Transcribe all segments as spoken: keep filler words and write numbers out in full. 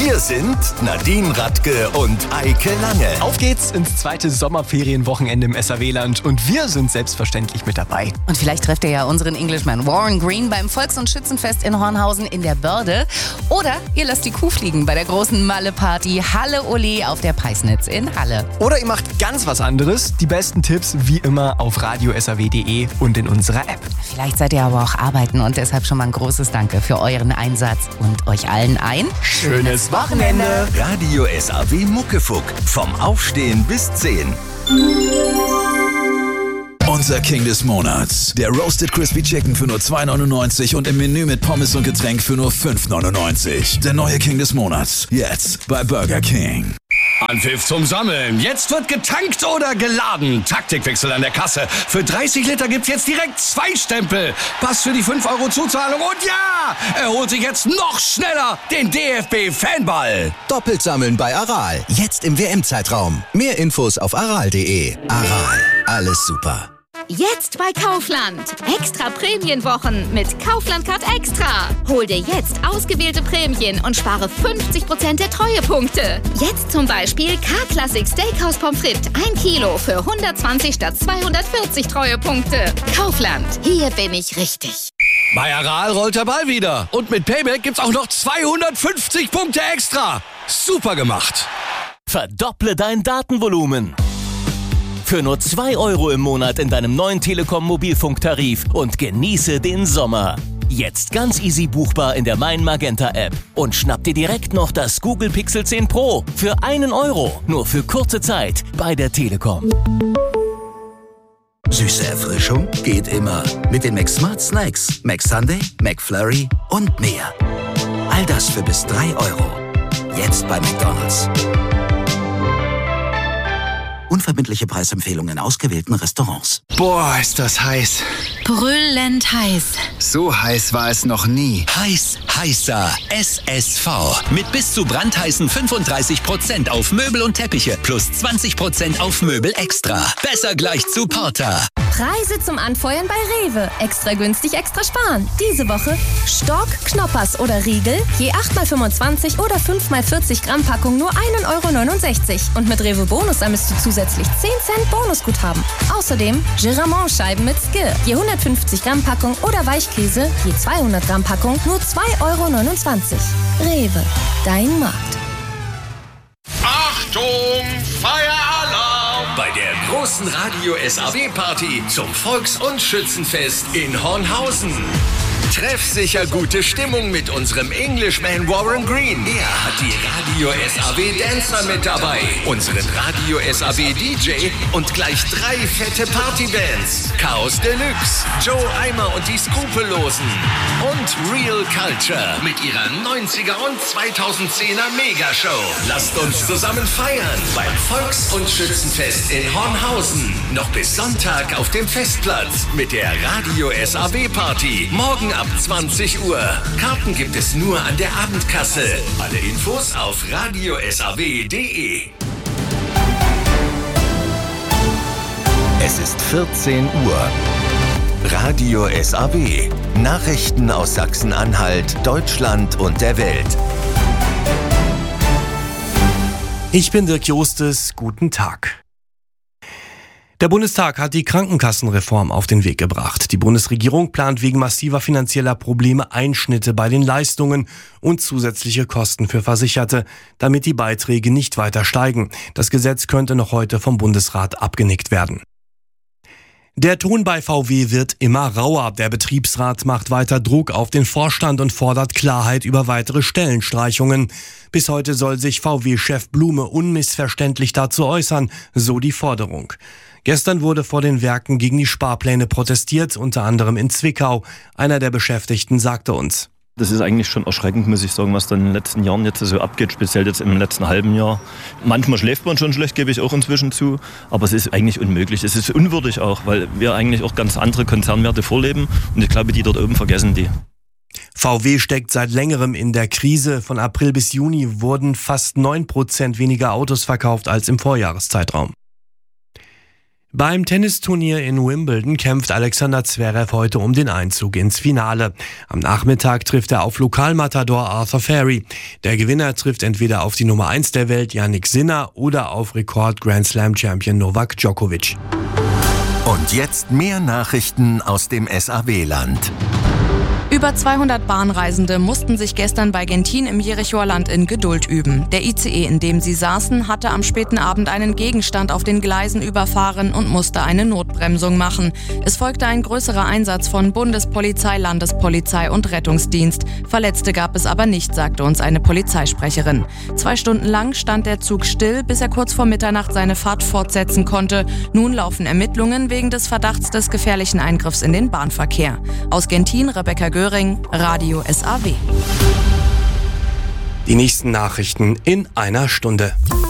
Hier sind Nadine Radke und Eike Lange. Auf geht's ins zweite Sommerferienwochenende im S A W-Land und wir sind selbstverständlich mit dabei. Und vielleicht trefft ihr ja unseren Englishman Warren Green beim Volks- und Schützenfest in Hornhausen in der Börde. Oder ihr lasst die Kuh fliegen bei der großen Malle-Party Halle Ole auf der Peisnitz in Halle. Oder ihr macht ganz was anderes. Die besten Tipps wie immer auf radio s a w punkt d e und in unserer App. Vielleicht seid ihr aber auch arbeiten und deshalb schon mal ein großes Danke für euren Einsatz und euch allen ein schönes Wochenende. Radio S A W Muckefuck. Vom Aufstehen bis zehn. Unser King des Monats. Der Roasted Crispy Chicken für nur zwei neunundneunzig und im Menü mit Pommes und Getränk für nur fünf neunundneunzig. Der neue King des Monats. Jetzt bei Burger King. Anpfiff zum Sammeln. Jetzt wird getankt oder geladen. Taktikwechsel an der Kasse. Für dreißig Liter gibt's jetzt direkt zwei Stempel. Pass für die fünf Euro Zuzahlung. Und ja, er holt sich jetzt noch schneller den D F B-Fanball. Doppelt sammeln bei Aral. Jetzt im W M-Zeitraum. Mehr Infos auf aral punkt de. Aral. Alles super. Jetzt bei Kaufland. Extra Prämienwochen mit Kaufland Card Extra. Hol dir jetzt ausgewählte Prämien und spare fünfzig Prozent der Treuepunkte. Jetzt zum Beispiel K-Classic Steakhouse Pommes frites ein Kilo für hundertzwanzig statt zweihundertvierzig Treuepunkte. Kaufland. Hier bin ich richtig. Bei Aral rollt der Ball wieder. Und mit Payback gibt's auch noch zweihundertfünfzig Punkte extra. Super gemacht. Verdopple dein Datenvolumen. Für nur zwei Euro im Monat in deinem neuen Telekom-Mobilfunktarif und genieße den Sommer. Jetzt ganz easy buchbar in der Mein Magenta App. Und schnapp dir direkt noch das Google Pixel zehn Pro für einen Euro. Nur für kurze Zeit bei der Telekom. Süße Erfrischung geht immer. Mit den McSmart Snacks, McSunday, McFlurry und mehr. All das für bis drei Euro. Jetzt bei McDonald's. Unverbindliche Preisempfehlungen in ausgewählten Restaurants. Boah, ist das heiß. Brüllend heiß. So heiß war es noch nie. Heiß, heißer S S V. Mit bis zu brandheißen fünfunddreißig Prozent auf Möbel und Teppiche plus zwanzig Prozent auf Möbel extra. Besser gleich zu Porter. Preise zum Anfeuern bei Rewe. Extra günstig, extra sparen. Diese Woche Stock, Knoppers oder Riegel. Je acht mal fünfundzwanzig oder fünf mal vierzig Gramm Packung nur ein Euro neunundsechzig. Und mit Rewe Bonus sammelst du zusätzlich zehn Cent Bonusguthaben. Außerdem Giramont-Scheiben mit Skir. Je hundertfünfzig Gramm Packung oder Weichkäse. Je zweihundert Gramm Packung nur zwei Euro neunundzwanzig. Rewe, dein Markt. Achtung, Feieralarm! Bei der großen Radio S A W-Party zum Volks- und Schützenfest in Hornhausen. Treffsicher gute Stimmung mit unserem Englishman Warren Green. Er hat die Radio S A W Dancer mit dabei, unseren Radio S A W D J und gleich drei fette Partybands. Chaos Deluxe, Joe Eimer und die Skrupellosen und Real Culture mit ihrer neunziger und zweitausendzehner Megashow. Lasst uns zusammen feiern beim Volks- und Schützenfest in Hornhausen. Noch bis Sonntag auf dem Festplatz mit der Radio S A W Party. Morgen ab zwanzig Uhr. Karten gibt es nur an der Abendkasse. Alle Infos auf radio s a w punkt d e. Es ist vierzehn Uhr. Radio S A W. Nachrichten aus Sachsen-Anhalt, Deutschland und der Welt. Ich bin Dirk Jostes. Guten Tag. Der Bundestag hat die Krankenkassenreform auf den Weg gebracht. Die Bundesregierung plant wegen massiver finanzieller Probleme Einschnitte bei den Leistungen und zusätzliche Kosten für Versicherte, damit die Beiträge nicht weiter steigen. Das Gesetz könnte noch heute vom Bundesrat abgenickt werden. Der Ton bei V W wird immer rauer. Der Betriebsrat macht weiter Druck auf den Vorstand und fordert Klarheit über weitere Stellenstreichungen. Bis heute soll sich V W-Chef Blume unmissverständlich dazu äußern, so die Forderung. Gestern wurde vor den Werken gegen die Sparpläne protestiert, unter anderem in Zwickau. Einer der Beschäftigten sagte uns: Das ist eigentlich schon erschreckend, muss ich sagen, was dann in den letzten Jahren jetzt so abgeht, speziell jetzt im letzten halben Jahr. Manchmal schläft man schon schlecht, gebe ich auch inzwischen zu, aber es ist eigentlich unmöglich. Es ist unwürdig auch, weil wir eigentlich auch ganz andere Konzernwerte vorleben und ich glaube, die dort oben vergessen die. V W steckt seit längerem in der Krise. Von April bis Juni wurden fast neun Prozent weniger Autos verkauft als im Vorjahreszeitraum. Beim Tennisturnier in Wimbledon kämpft Alexander Zverev heute um den Einzug ins Finale. Am Nachmittag trifft er auf Lokalmatador Arthur Ferry. Der Gewinner trifft entweder auf die Nummer eins der Welt, Jannik Sinner, oder auf Rekord-Grand Slam-Champion Novak Djokovic. Und jetzt mehr Nachrichten aus dem S A W-Land. Über zweihundert Bahnreisende mussten sich gestern bei Gentin im Jerichoer Land in Geduld üben. Der I C E, in dem sie saßen, hatte am späten Abend einen Gegenstand auf den Gleisen überfahren und musste eine Notbremsung machen. Es folgte ein größerer Einsatz von Bundespolizei, Landespolizei und Rettungsdienst. Verletzte gab es aber nicht, sagte uns eine Polizeisprecherin. Zwei Stunden lang stand der Zug still, bis er kurz vor Mitternacht seine Fahrt fortsetzen konnte. Nun laufen Ermittlungen wegen des Verdachts des gefährlichen Eingriffs in den Bahnverkehr. Aus Gentin, Rebecca Göring, Radio S A W. Die nächsten Nachrichten in einer Stunde.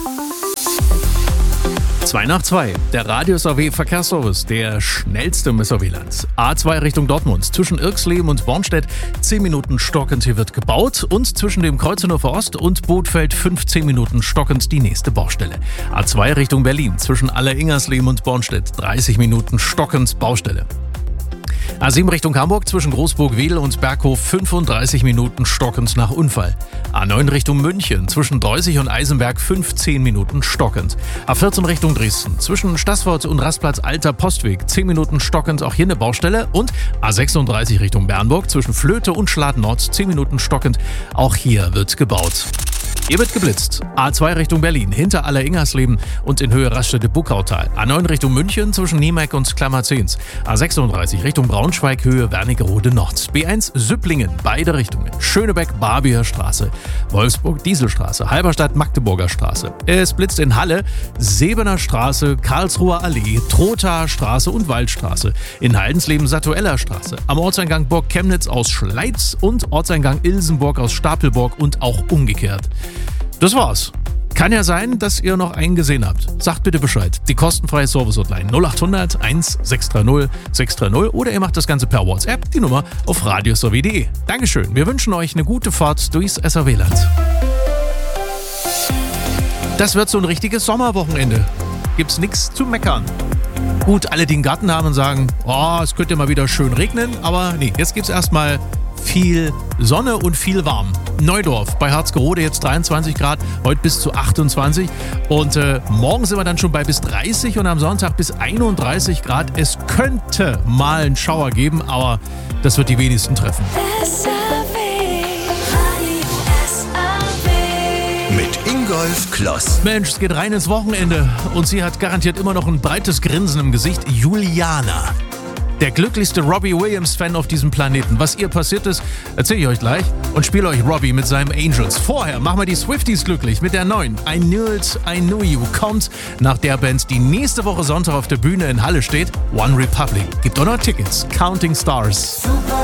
zwei nach zwei. Der Radio S A W Verkehrsservice, der schnellste im S A W-Land. A zwei Richtung Dortmund, zwischen Irxleben und Bornstedt zehn Minuten stockend, hier wird gebaut. Und zwischen dem Kreuzenhofer Ost und Bothfeld fünfzehn Minuten stockend die nächste Baustelle. A zwei Richtung Berlin, zwischen Alleringersleben und Bornstedt dreißig Minuten stockend Baustelle. A sieben Richtung Hamburg, zwischen Großburg-Wedel und Berghof fünfunddreißig Minuten stockend nach Unfall. A neun Richtung München, zwischen Dreusig und Eisenberg fünfzehn Minuten stockend. A vierzehn Richtung Dresden, zwischen Staßfurt und Rastplatz Alter Postweg zehn Minuten stockend, auch hier eine Baustelle. Und A sechsunddreißig Richtung Bernburg, zwischen Flöte und Schladen-Nord zehn Minuten stockend, auch hier wird gebaut. Hier wird geblitzt. A zwei Richtung Berlin, hinter Alleringersleben und in Höhe Raststätte-Buckautal. A neun Richtung München, zwischen Niemeck und Klammerzehns. A sechsunddreißig Richtung Braunschweig, Höhe Wernigerode Nord. B eins Süpplingen, beide Richtungen. Schönebeck-Barbier Straße. Wolfsburg-Dieselstraße. Halberstadt-Magdeburger Straße. Es blitzt in Halle, Sebener Straße, Karlsruher Allee, Trothaer Straße und Waldstraße. In Haldensleben Satueller Straße. Am Ortseingang Burg Chemnitz aus Schleiz und Ortseingang Ilsenburg aus Stapelburg und auch umgekehrt. Das war's. Kann ja sein, dass ihr noch einen gesehen habt. Sagt bitte Bescheid. Die kostenfreie Service-Hotline null acht hundert eins sechs drei null sechs drei null oder ihr macht das Ganze per WhatsApp, die Nummer auf radio s a w punkt d e. Dankeschön. Wir wünschen euch eine gute Fahrt durchs S A W-Land. Das wird so ein richtiges Sommerwochenende. Gibt's nichts zu meckern. Gut, alle, die einen Garten haben und sagen, oh, es könnte mal wieder schön regnen, aber nee, jetzt gibt's erstmal viel Sonne und viel warm. Neudorf bei Harzgerode jetzt dreiundzwanzig Grad, heute bis zu achtundzwanzig und äh, morgen sind wir dann schon bei bis dreißig und am Sonntag bis einunddreißig Grad. Es könnte mal einen Schauer geben, aber das wird die wenigsten treffen. Mit Ingolf Kloss. Mensch, es geht rein ins Wochenende und sie hat garantiert immer noch ein breites Grinsen im Gesicht. Juliana. Der glücklichste Robbie Williams-Fan auf diesem Planeten. Was ihr passiert ist, erzähle ich euch gleich und spiele euch Robbie mit seinem Angels. Vorher machen wir die Swifties glücklich mit der neuen I Knew It, I Knew You. Kommt nach der Band, die nächste Woche Sonntag auf der Bühne in Halle steht. One Republic. Gibt auch noch Tickets. Counting Stars. Super.